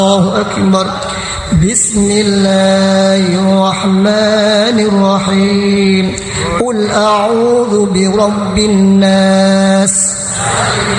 الله أكبر. بسم الله الرحمن الرحيم. قل أعوذ برب الناس